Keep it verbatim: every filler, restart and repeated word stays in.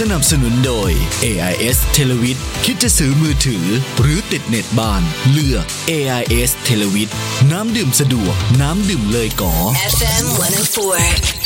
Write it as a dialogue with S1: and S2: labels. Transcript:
S1: นับสนุนโดย เอ ไอ เอส Televid คิดจะซื้อมือถือหรือติดเน็ตบ้านเลือก เอ ไอ เอส Televid น้ำดื่มสะดวกน้ำดื่มเลยก๋อ
S2: เอฟ เอ็ม หนึ่งศูนย์สี่